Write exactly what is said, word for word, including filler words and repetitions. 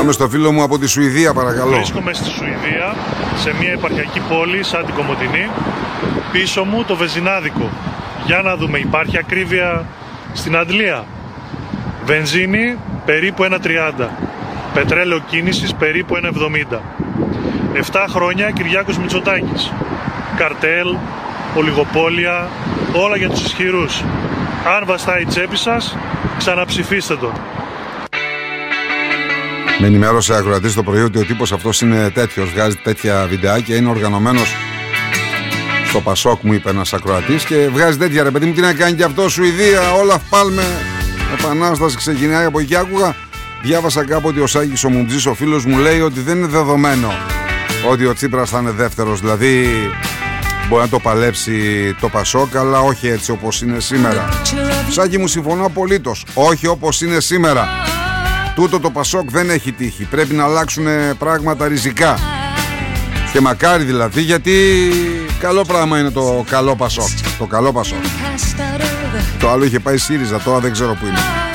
Πάμε στο φίλο μου από τη Σουηδία, παρακαλώ. Βρίσκομαι στη Σουηδία, σε μια επαρχιακή πόλη σαν την Κομοτηνή. Πίσω μου το βενζινάδικο. Για να δούμε, υπάρχει ακρίβεια στην αντλία? Βενζίνη περίπου ένα τριάντα. Πετρέλαιο κίνησης περίπου ένα εβδομήντα. Εφτά χρόνια Κυριάκος Μητσοτάκης. Καρτέλ, ολιγοπόλια, όλα για τους ισχυρούς. Αν βαστάει η τσέπη σας, ξαναψηφίστε τον. Με ενημέρωσε ακροατής το πρωί ότι ο τύπος αυτός είναι τέτοιος, βγάζει τέτοια βιντεάκια, είναι οργανωμένος στο Πασόκ, μου είπε ένας ακροατής, και βγάζει τέτοια, ρε παιδί μου, τι να κάνει και αυτό, Σουηδία, Όλαφ Πάλμε, επανάσταση ξεκινάει από εκεί. Άκουγα, διάβασα κάποτε ο Σάκης ο Μουμτζής, ο φίλος μου, λέει ότι δεν είναι δεδομένο ότι ο Τσίπρας θα είναι δεύτερος, δηλαδή μπορεί να το παλέψει το Πασόκ, αλλά όχι έτσι όπως είναι σήμερα. Σάκη μου, συμφωνώ απολύτως, όχι όπως είναι σήμερα. Τούτο το Πασόκ δεν έχει τύχει. Πρέπει να αλλάξουν πράγματα ριζικά. Και μακάρι δηλαδή, γιατί καλό πράγμα είναι το καλό Πασόκ. Το καλό Πασόκ. Το άλλο είχε πάει ΣΥΡΙΖΑ, τώρα δεν ξέρω που είναι.